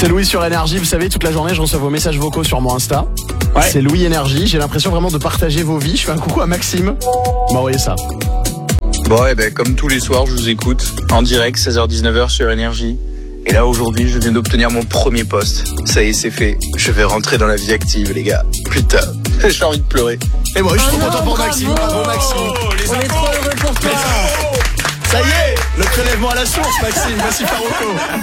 C'est Louis sur Énergie. Vous savez, toute la journée, je reçois vos messages vocaux sur mon Insta. Ouais. C'est Louis Énergie. J'ai l'impression vraiment de partager vos vies. Je fais un coucou à Maxime. Il m'a envoyé ça. Bon, comme tous les soirs, je vous écoute en direct, 16h-19h sur Énergie. Et là, aujourd'hui, je viens d'obtenir mon premier poste. Ça y est, c'est fait. Je vais rentrer dans la vie active, les gars. Putain, j'ai envie de pleurer. Et moi, je suis trop non, content pour bravo. Maxime. Bravo, Maxime. On est trop heureux pour toi. Ça y est, le prélèvement à la source, Maxime. Voici Faroko.